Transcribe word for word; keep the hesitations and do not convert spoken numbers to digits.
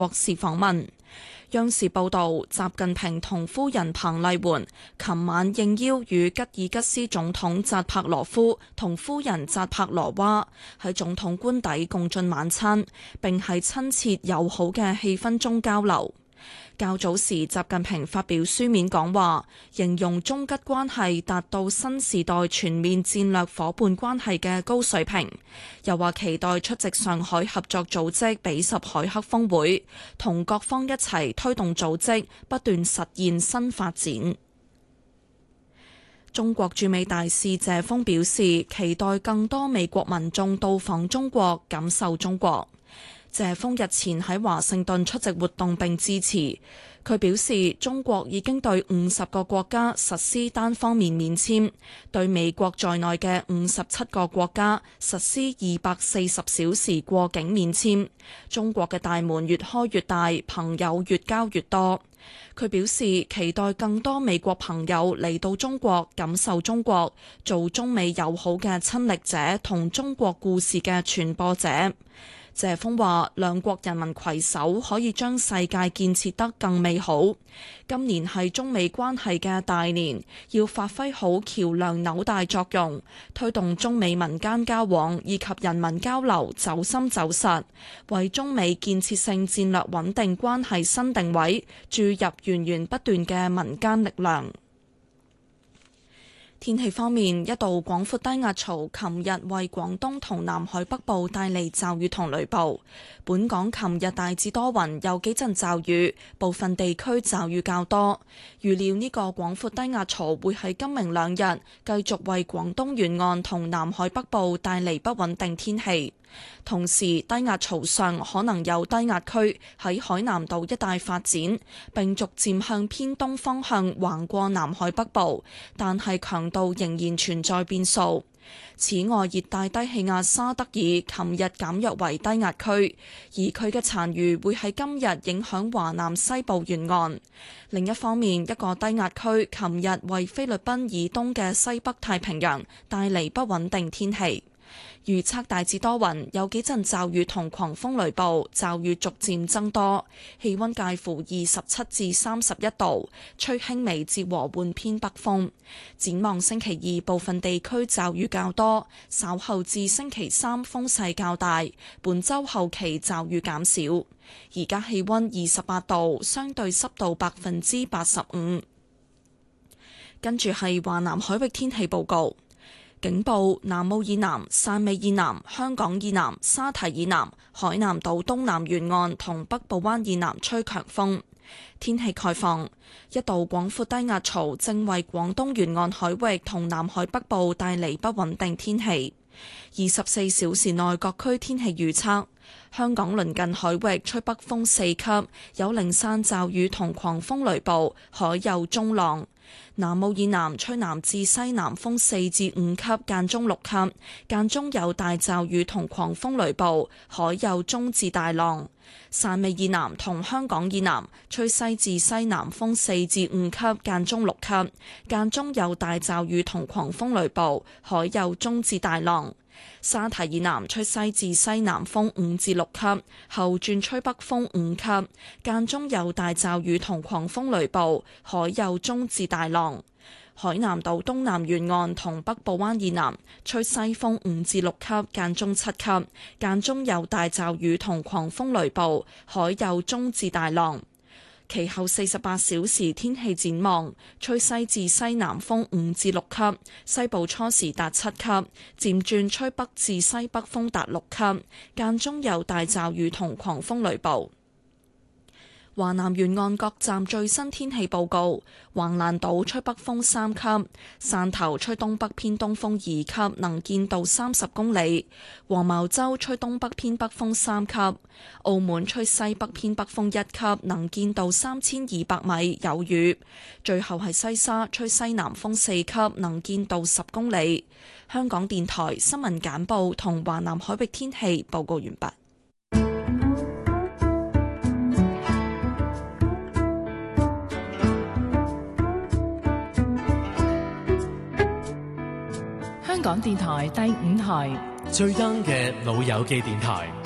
國事訪問。央視報道，習近平同夫人彭麗媛琴晚應邀與吉爾吉斯總統扎帕羅夫同夫人扎帕羅娃喺總統官邸共進晚餐，並喺親切友好嘅氣氛中交流。較早時，習近平發表書面講話，形容中吉關係達到新時代全面戰略夥伴關係嘅高水平，又話期待出席上海合作組織比什凱克峰會，同各方一齊推動組織不斷實現新發展。中國駐美大使謝鋒表示，期待更多美國民眾到訪中國，感受中國。謝鋒日前喺華盛頓出席活動並致辭，佢表示中國已經對五十個國家實施單方面免簽，對美國在內嘅五十七個國家實施二百四十小時過境免簽。中國嘅大門越開越大，朋友越交越多。佢表示期待更多美國朋友嚟到中國，感受中國，做中美友好嘅親歷者同中國故事嘅傳播者。謝鋒話：兩國人民攜手可以將世界建設得更美好。今年係中美關係嘅大年，要發揮好橋梁紐帶作用，推動中美民間交往以及人民交流走深走實，為中美建設性戰略穩定關係新定位注入源源不斷嘅民間力量。天氣方面，一道廣闊低壓槽琴日為廣東同南海北部帶嚟驟雨同雷暴。本港琴日大致多雲，有幾陣驟雨，部分地區驟雨較多。預料呢個廣闊低壓槽會喺今明兩日繼續為廣東沿岸同南海北部帶嚟不穩定天氣。同時，低壓槽上可能有低壓區喺海南島一帶發展，並逐漸向偏東方向橫過南海北部，但係強度仍然存在變數。此外，熱帶低氣壓沙德爾琴日減弱為低壓區，而佢嘅殘餘會喺今日影響華南西部沿岸。另一方面，一個低壓區琴日為菲律賓以東嘅西北太平洋帶嚟不穩定天氣。預測大致多雲，有幾陣驟雨同狂風雷暴，驟雨逐漸增多，氣溫介乎二十七至三十一度，吹輕微至和緩偏北風。展望星期二，部分地區驟雨較多，稍後至星期三風勢較大，本週後期驟雨減少。而家氣溫二十八度，相對濕度百分之八十五。跟住係華南海域天氣報告。警報：南澳以南、汕尾以南、香港以南、沙堤以南、海南島東南沿岸同北部灣以南吹強風。天氣概況：一道廣闊低壓槽正為廣東沿岸海域同南海北部帶嚟不穩定天氣。二十四小時內各區天氣預測：香港鄰近海域吹北風四級，有零散驟雨同狂風雷暴，海有中浪。南澳以南吹南至西南風四至五級，間中六級，間中有大驟雨同狂風雷暴，海有中至大浪。汕尾以南同香港以南吹西至西南風四至五級，間中六級，間中有大驟雨同狂風雷暴，海有中至大浪。沙堤以南吹西至西南風五至六級，後轉吹北風五級，間中有大驟雨同狂風雷暴，海有中至大浪。海南島東南沿岸同北部灣以南吹西風五至六級，間中七級，間中有大驟雨同狂風雷暴，海有中至大浪。其後四十八小時天氣展望：吹西至西南風五至六級，西部初時達七級，漸轉吹北至西北風達六級，間中有大驟雨同狂風雷暴。華南沿岸各站最新天氣報告：橫瀾島吹北風三級，汕頭吹東北偏東風二級，能見度三十公里；黃茅洲吹東北偏北風三級，澳門吹西北偏北風一級，能見度三千二百米，有雨。最後係西沙吹西南風四級，能見度十公里。香港電台新聞簡報同華南海域天氣報告完畢。 香港電台第五台最 young 嘅老友記電台。